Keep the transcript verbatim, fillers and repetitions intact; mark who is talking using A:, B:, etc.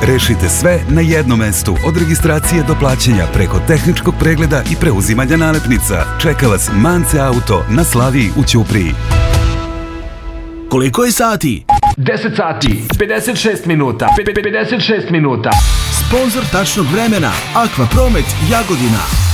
A: Rešite sve na jednom mestu, od registracije do plaćanja preko tehničkog pregleda i preuzimanja nalepnica. Čeka vas Mance Auto na Slaviji u Ćupriji.
B: Koliko je sati?
C: deset sati, pedeset šest minuta, pedeset šest minuta.
B: Sponzor tačnog vremena, Aquapromet Jagodina.